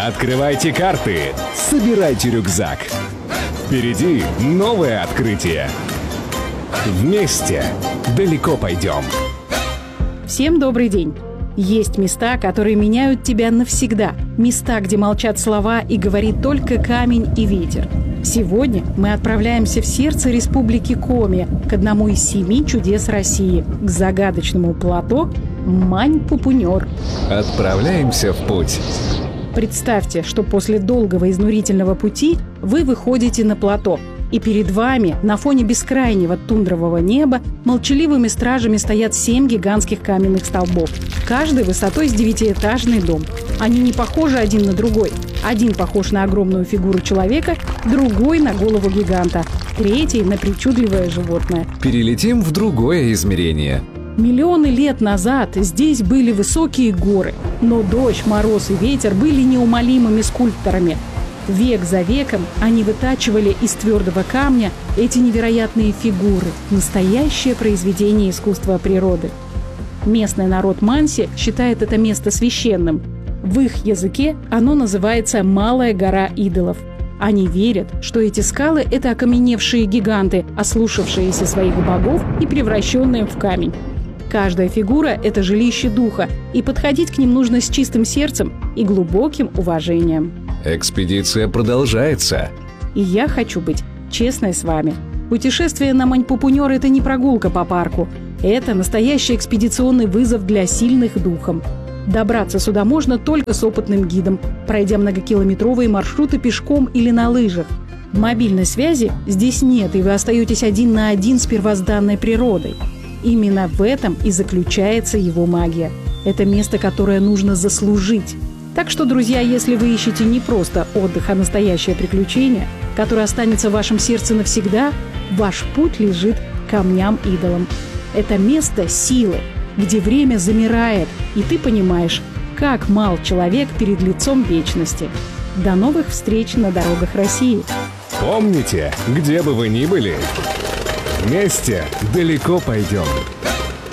Открывайте карты, собирайте рюкзак. Впереди новое открытие. Вместе далеко пойдем. Всем добрый день! Есть места, которые меняют тебя навсегда. Места, где молчат слова и говорит только камень и ветер. Сегодня мы отправляемся в сердце республики Коми, к одному из 7 чудес России, к загадочному плато Мань-Пупунер. Отправляемся в путь. Представьте, что после долгого изнурительного пути вы выходите на плато, и перед вами на фоне бескрайнего тундрового неба молчаливыми стражами стоят 7 гигантских каменных столбов, каждый высотой с 9-этажный дом. Они не похожи один на другой. Один похож на огромную фигуру человека, другой на голову гиганта, третий на причудливое животное. Перелетим в другое измерение. Миллионы лет назад здесь были высокие горы, но дождь, мороз и ветер были неумолимыми скульпторами. Век за веком они вытачивали из твердого камня эти невероятные фигуры, настоящее произведение искусства природы. Местный народ Манси считает это место священным. В их языке оно называется «Малая гора идолов». Они верят, что эти скалы – это окаменевшие гиганты, ослушавшиеся своих богов и превращенные в камень. Каждая фигура – это жилище духа, и подходить к ним нужно с чистым сердцем и глубоким уважением. Экспедиция продолжается. И я хочу быть честной с вами. Путешествие на Мань-Пупунер – это не прогулка по парку. Это настоящий экспедиционный вызов для сильных духом. Добраться сюда можно только с опытным гидом, пройдя многокилометровые маршруты пешком или на лыжах. Мобильной связи здесь нет, и вы остаетесь один на один с первозданной природой. Именно в этом и заключается его магия. Это место, которое нужно заслужить. Так что, друзья, если вы ищете не просто отдых, а настоящее приключение, которое останется в вашем сердце навсегда, ваш путь лежит к камням-идолам. Это место силы, где время замирает, и ты понимаешь, как мал человек перед лицом вечности. До новых встреч на дорогах России! Помните, где бы вы ни были, вместе далеко пойдем.